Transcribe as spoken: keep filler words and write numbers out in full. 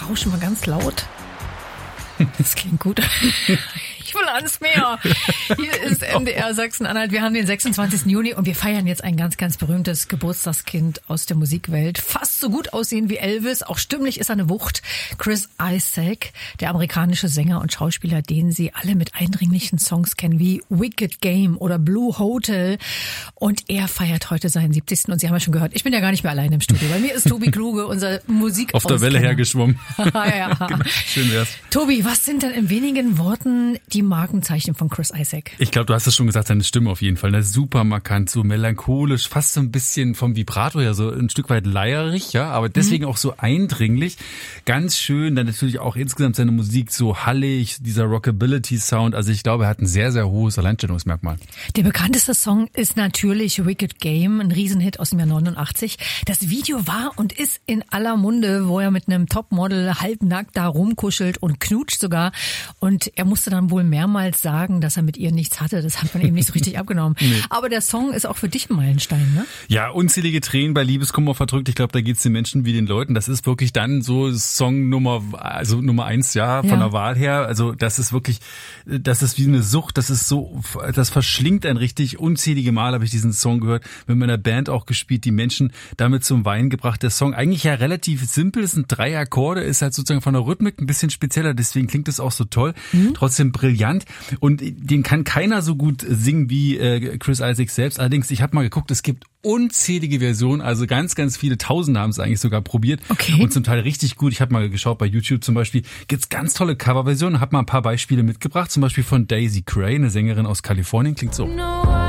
rauschen mal ganz laut. Das klingt gut. Ich will ans Meer. Hier ist M D R Sachsen-Anhalt. Wir haben den sechsundzwanzigsten Juni und wir feiern jetzt ein ganz, ganz berühmtes Geburtstagskind aus der Musikwelt. Fast so gut aussehen wie Elvis. Auch stimmlich ist er eine Wucht. Chris Isaak, der amerikanische Sänger und Schauspieler, den Sie alle mit eindringlichen Songs kennen, wie Wicked Game oder Blue Hotel. Und er feiert heute seinen siebzigsten Und Sie haben ja schon gehört, ich bin ja gar nicht mehr alleine im Studio. Bei mir ist Tobi Kluge, unser Musik Auf der Welle hergeschwommen. ja. Genau. Schön wär's. Tobi, was sind denn in wenigen Worten die Markenzeichen von Chris Isaak? Ich glaube, du hast es schon gesagt, seine Stimme auf jeden Fall. Ne? Super markant, so melancholisch, fast so ein bisschen vom Vibrato her, so ein Stück weit leierig, ja, aber deswegen mhm. auch so eindringlich. Ganz schön, dann natürlich auch insgesamt seine Musik so hallig, dieser Rockability-Sound. Also ich glaube, er hat ein sehr, sehr hohes Alleinstellungsmerkmal. Der bekannteste Song ist natürlich Wicked Game, ein Riesenhit aus dem Jahr neunundachtzig. Das Video war und ist in aller Munde, wo er mit einem Topmodel halbnackt da rumkuschelt und knutscht sogar. Und er musste dann wohl mehrmals sagen, dass er mit ihr nichts hatte. Das hat man eben nicht so richtig abgenommen. Nee. Aber der Song ist auch für dich ein Meilenstein, ne? Ja, unzählige Tränen bei Liebeskummer verdrückt. Ich glaube, da geht's den Menschen wie den Leuten. Das ist wirklich dann so Song Nummer, also Nummer eins, ja, von ja. der Wahl her. Also das ist wirklich, das ist wie eine Sucht. Das ist so, das verschlingt einen richtig. Unzählige Mal habe ich diesen Song gehört, mit meiner Band auch gespielt, die Menschen damit zum Weinen gebracht. Der Song eigentlich ja relativ simpel, es sind drei Akkorde, ist halt sozusagen von der Rhythmik ein bisschen spezieller, deswegen klingt es auch so toll. Mhm. Trotzdem brillant. Und den kann keiner so gut singen wie äh, Chris Isaak selbst. Allerdings, ich habe mal geguckt, es gibt unzählige Versionen, also ganz, ganz viele, Tausende haben es eigentlich sogar probiert. Okay. Und zum Teil richtig gut. Ich habe mal geschaut, bei YouTube zum Beispiel gibt's ganz tolle Coverversionen. Habe mal ein paar Beispiele mitgebracht, zum Beispiel von Daisy Cray, eine Sängerin aus Kalifornien, klingt so. No.